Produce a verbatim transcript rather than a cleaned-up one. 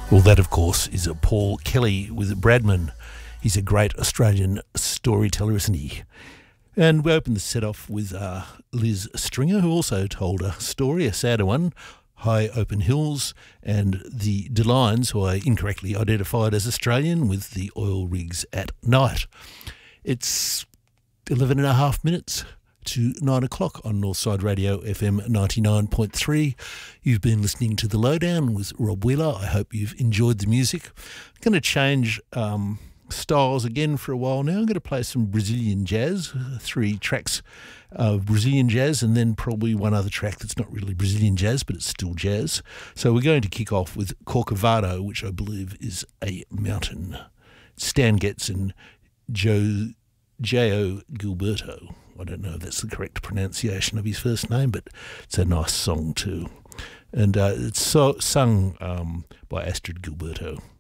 Well, that, of course, is a Paul Kelly with Bradman. He's a great Australian storyteller, isn't he? And we opened the set off with uh, Liz Stringer, who also told a story, a sadder one, High Open Hills, and the DeLines, who I incorrectly identified as Australian, with the oil rigs at night. It's eleven and a half minutes to nine o'clock on Northside Radio F M ninety-nine point three. You've been listening to The Lowdown with Rob Wheeler. I hope you've enjoyed the music. I'm going to change um, styles again for a while now. I'm going to play some Brazilian jazz, three tracks of Brazilian jazz, and then probably one other track that's not really Brazilian jazz, but it's still jazz. So we're going to kick off with Corcovado, which I believe is a mountain. Stan Getz and Joe J O Gilberto. I don't know if that's the correct pronunciation of his first name, but it's a nice song too. And uh, it's so, sung um, by Astrid Gilberto.